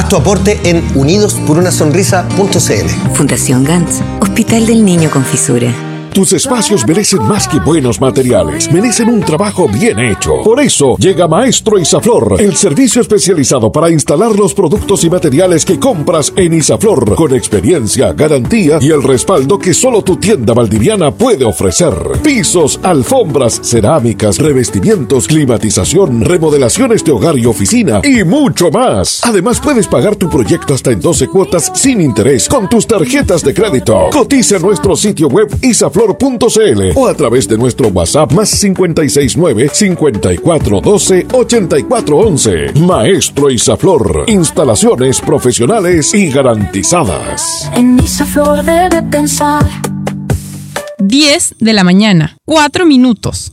Haz tu aporte en unidosporunasonrisa.cl. Fundación Gantz, Hospital del Niño con Fisura. Tus espacios merecen más que buenos materiales, merecen un trabajo bien hecho. Por eso llega Maestro Isaflor, el servicio especializado para instalar los productos y materiales que compras en Isaflor, con experiencia, garantía y el respaldo que solo tu tienda valdiviana puede ofrecer. Pisos, alfombras, cerámicas, revestimientos, climatización, remodelaciones de hogar y oficina y mucho más. Además puedes pagar tu proyecto hasta en 12 cuotas sin interés con tus tarjetas de crédito. Cotiza en nuestro sitio web isaflor.cl o a través de nuestro WhatsApp más 569-5412-8411. Maestro Isaflor, instalaciones profesionales y garantizadas. En Isaflor debe pensar. 10 de la mañana, 4 minutos.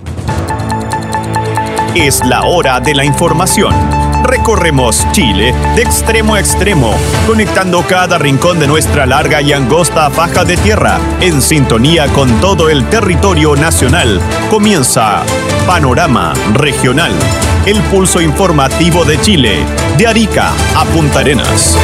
Es la hora de la información. Recorremos Chile de extremo a extremo, conectando cada rincón de nuestra larga y angosta faja de tierra, en sintonía con todo el territorio nacional. Comienza Panorama Regional, el pulso informativo de Chile, de Arica a Punta Arenas.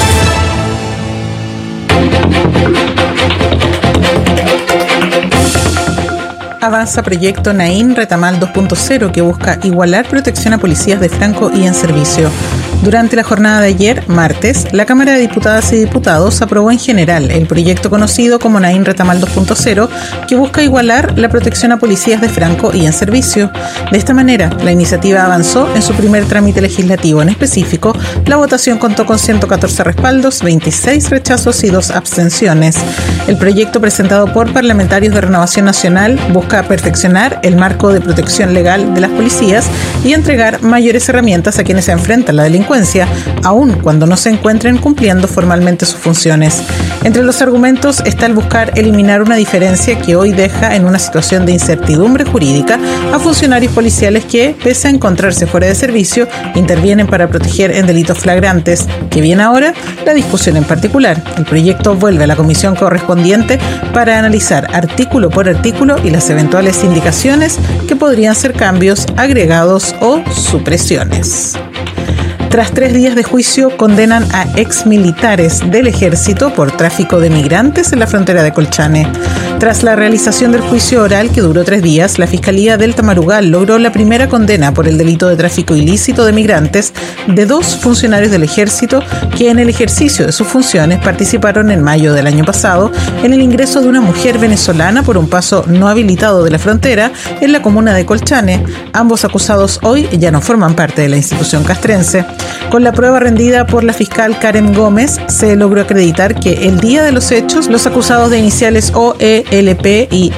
Avanza proyecto Naín Retamal 2.0 que busca igualar protección a policías de franco y en servicio. Durante la jornada de ayer, martes, la Cámara de Diputadas y Diputados aprobó en general el proyecto conocido como Naín Retamal 2.0 que busca igualar la protección a policías de franco y en servicio. De esta manera, la iniciativa avanzó en su primer trámite legislativo. En específico, la votación contó con 114 respaldos, 26 rechazos y 2 abstenciones. El proyecto presentado por parlamentarios de Renovación Nacional busca perfeccionar el marco de protección legal de las policías y entregar mayores herramientas a quienes se enfrentan a la delincuencia, aun cuando no se encuentren cumpliendo formalmente sus funciones. Entre los argumentos está el buscar eliminar una diferencia que hoy deja en una situación de incertidumbre jurídica a funcionarios policiales que, pese a encontrarse fuera de servicio, intervienen para proteger en delitos flagrantes. Que viene ahora la discusión en particular. El proyecto vuelve a la comisión correspondiente para analizar artículo por artículo y las eventuales indicaciones que podrían ser cambios, agregados o supresiones. Tras 3 días de juicio, condenan a exmilitares del ejército por tráfico de migrantes en la frontera de Colchane. Tras la realización del juicio oral, que duró 3 días, la Fiscalía del Tamarugal logró la primera condena por el delito de tráfico ilícito de migrantes de 2 funcionarios del ejército que en el ejercicio de sus funciones participaron en mayo del año pasado en el ingreso de una mujer venezolana por un paso no habilitado de la frontera en la comuna de Colchane. Ambos acusados hoy ya no forman parte de la institución castrense. Con la prueba rendida por la fiscal Karen Gómez, se logró acreditar que el día de los hechos, los acusados de iniciales OELP y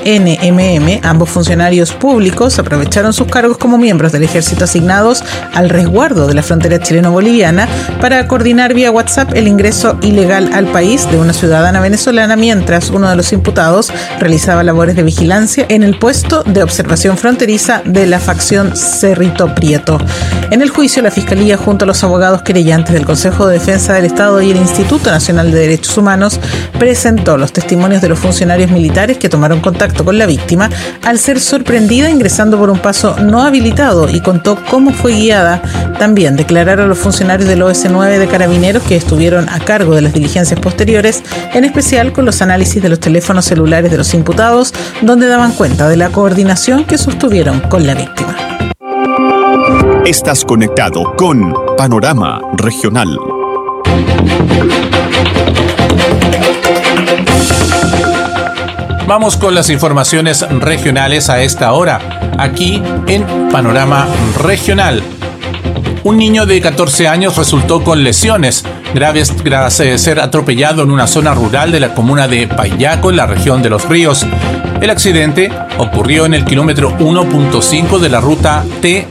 DNMM, ambos funcionarios públicos, aprovecharon sus cargos como miembros del ejército asignados al resguardo de la frontera chileno-boliviana para coordinar vía WhatsApp el ingreso ilegal al país de una ciudadana venezolana, mientras uno de los imputados realizaba labores de vigilancia en el puesto de observación fronteriza de la facción Cerrito Prieto. En el juicio, la Fiscalía, junto a los abogados querellantes del Consejo de Defensa del Estado y el Instituto Nacional de Derechos Humanos, presentó los testimonios de los funcionarios militares que tomaron contacto con la víctima al ser sorprendida ingresando por un paso no habilitado y contó cómo fue guiada. También declararon los funcionarios del OS9 de Carabineros que estuvieron a cargo de las diligencias posteriores, en especial con los análisis de los teléfonos celulares de los imputados, donde daban cuenta de la coordinación que sostuvieron con la víctima. Estás conectado con Panorama Regional. Vamos con las informaciones regionales a esta hora, aquí en Panorama Regional. Un niño de 14 años resultó con lesiones graves tras ser atropellado en una zona rural de la comuna de Payaco, en la región de Los Ríos. El accidente ocurrió en el kilómetro 1.5 de la ruta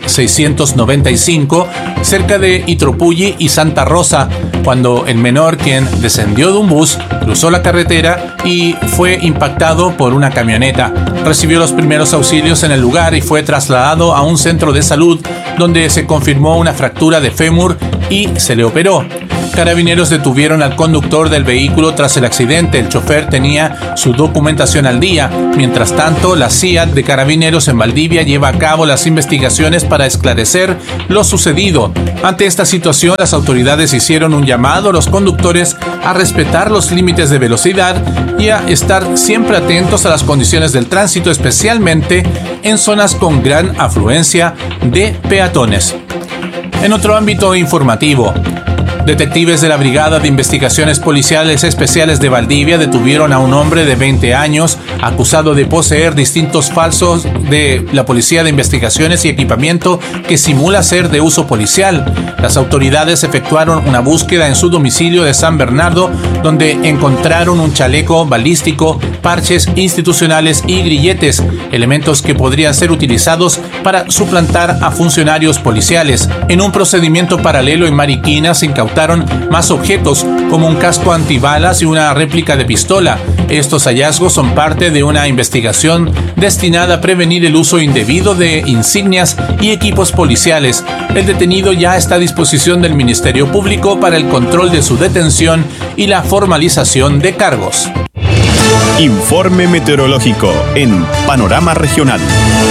T695, cerca de Itropulli y Santa Rosa, cuando el menor, quien descendió de un bus, cruzó la carretera y fue impactado por una camioneta. Recibió los primeros auxilios en el lugar y fue trasladado a un centro de salud donde se confirmó una fractura de fémur y se le operó. Carabineros detuvieron al conductor del vehículo tras el accidente. El chofer tenía su documentación al día. Mientras tanto, la CIAT de Carabineros en Valdivia lleva a cabo las investigaciones para esclarecer lo sucedido. Ante esta situación, las autoridades hicieron un llamado a los conductores a respetar los límites de velocidad y a estar siempre atentos a las condiciones del tránsito, especialmente en zonas con gran afluencia de peatones. En otro ámbito informativo, detectives de la Brigada de Investigaciones Policiales Especiales de Valdivia detuvieron a un hombre de 20 años acusado de poseer distintos falsos de la Policía de Investigaciones y Equipamiento que simula ser de uso policial. Las autoridades efectuaron una búsqueda en su domicilio de San Bernardo, donde encontraron un chaleco balístico, parches institucionales y grilletes, elementos que podrían ser utilizados para suplantar a funcionarios policiales. En un procedimiento paralelo en Mariquina se incautaron más objetos, como un casco antibalas y una réplica de pistola. Estos hallazgos son parte de una investigación destinada a prevenir el uso indebido de insignias y equipos policiales. El detenido ya está a disposición del Ministerio Público para el control de su detención y la formalización de cargos. Informe meteorológico en Panorama Regional.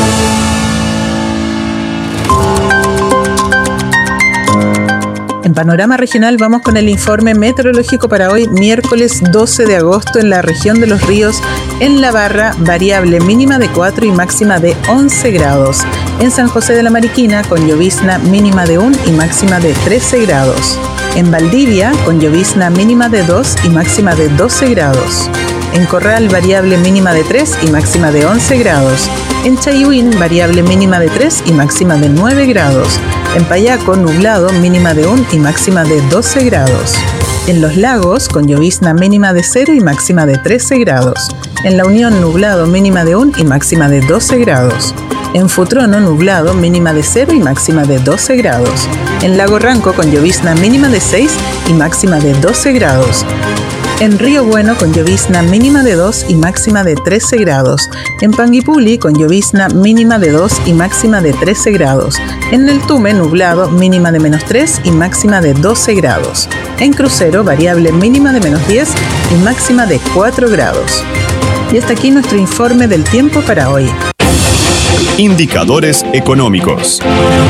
En Panorama Regional vamos con el informe meteorológico para hoy, miércoles 12 de agosto, en la región de Los Ríos, en La Barra, variable mínima de 4 y máxima de 11 grados. En San José de la Mariquina, con llovizna mínima de 1 y máxima de 13 grados. En Valdivia, con llovizna mínima de 2 y máxima de 12 grados. En Corral, variable mínima de 3 y máxima de 11 grados. En Chayhuín, variable mínima de 3 y máxima de 9 grados. En Payaco, nublado, mínima de 1 y máxima de 12 grados. En Los Lagos, con llovizna mínima de 0 y máxima de 13 grados. En La Unión, nublado, mínima de 1 y máxima de 12 grados. En Futrono, nublado, mínima de 0 y máxima de 12 grados. En Lago Ranco, con llovizna mínima de 6 y máxima de 12 grados. En Río Bueno, con llovizna mínima de 2 y máxima de 13 grados. En Panguipulli, con llovizna mínima de 2 y máxima de 13 grados. En El Tume, nublado, mínima de menos 3 y máxima de 12 grados. En Crucero, variable mínima de menos 10 y máxima de 4 grados. Y hasta aquí nuestro informe del tiempo para hoy. Indicadores económicos.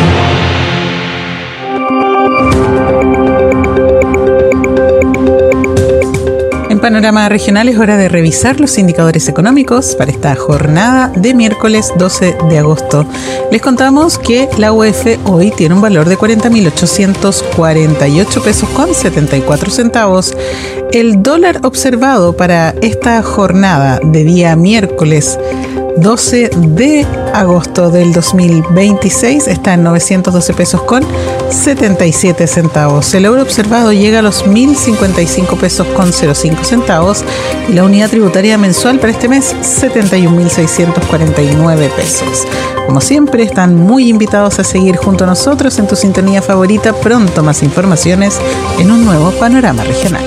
En Panorama Regional es hora de revisar los indicadores económicos para esta jornada de miércoles 12 de agosto. Les contamos que la UF hoy tiene un valor de 40.848 pesos con 74 centavos. El dólar observado para esta jornada de día miércoles 12 de agosto del 2026 está en 912 pesos con 77 centavos. El euro observado llega a los 1.055 pesos con 05 centavos y la unidad tributaria mensual para este mes 71.649 pesos. Como siempre, están muy invitados a seguir junto a nosotros en tu sintonía favorita. Pronto más informaciones en un nuevo Panorama Regional.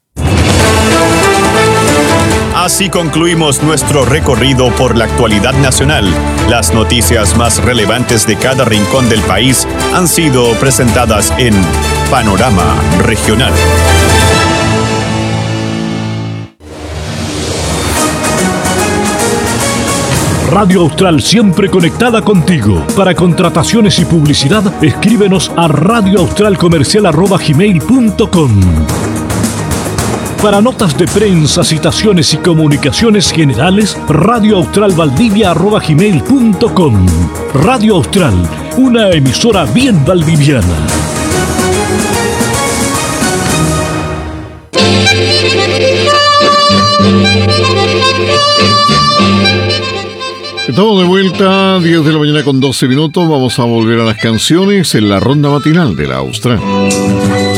Así concluimos nuestro recorrido por la actualidad nacional. Las noticias más relevantes de cada rincón del país han sido presentadas en Panorama Regional. Radio Austral, siempre conectada contigo. Para contrataciones y publicidad, escríbenos a radioaustralcomercial@gmail.com. Para notas de prensa, citaciones y comunicaciones generales, radioaustralvaldivia@gmail.com. Radio Austral, una emisora bien valdiviana. Estamos de vuelta, 10 de la mañana con 12 minutos. Vamos a volver a las canciones en la ronda matinal de la Austral.